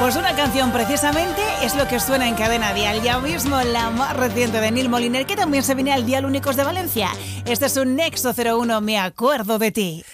Pues una canción precisamente es lo que suena en Cadena Dial. Ya mismo la más reciente de Neil Moliner, que también se viene al Dial Únicos de Valencia. Este es un Nexo 01, me acuerdo de ti.